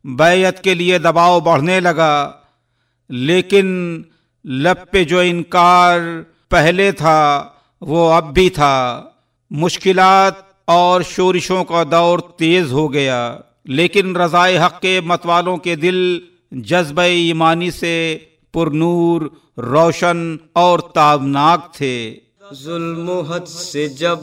बैयत के लिए दबाव बढ़ने लगा, लेकिन लब पे जो इनकार पहले था वो अब भी था। मुश्किलात और शोरिशों का दौर तेज हो गया, लेकिन रज़ाए हक़ के मतवालों के दिल जज्बे ईमानी से पुरनूर, रोशन और ताबनाक थे। जुल्म हद से जब